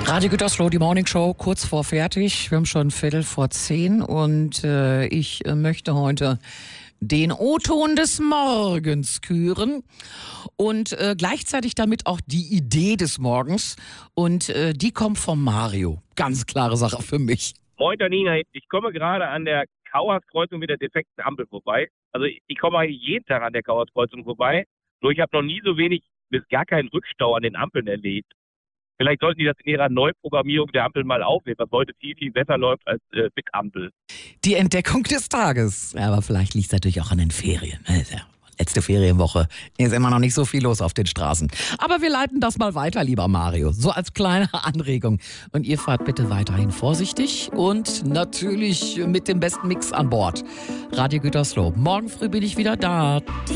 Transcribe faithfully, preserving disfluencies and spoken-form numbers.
Radio Gütersloh, die Morning Show, kurz vor fertig. Wir haben schon Viertel vor zehn und äh, ich äh, möchte heute den O-Ton des Morgens küren und äh, gleichzeitig damit auch die Idee des Morgens. Und äh, die kommt von Mario. Ganz klare Sache für mich. Moin Janina, ich komme gerade an der Kauerskreuzung mit der defekten Ampel vorbei. Also ich, ich komme eigentlich jeden Tag an der Kauerskreuzung vorbei. Nur ich habe noch nie so wenig bis gar keinen Rückstau an den Ampeln erlebt. Vielleicht sollten die das in ihrer Neuprogrammierung der Ampel mal aufnehmen, was heute viel, viel besser läuft als äh, mit Ampel. Die Entdeckung des Tages. Ja, aber vielleicht liegt es natürlich auch an den Ferien. Ja, letzte Ferienwoche ist immer noch nicht so viel los auf den Straßen. Aber wir leiten das mal weiter, lieber Mario. So als kleine Anregung. Und ihr fahrt bitte weiterhin vorsichtig und natürlich mit dem besten Mix an Bord. Radio Gütersloh. Morgen früh bin ich wieder da.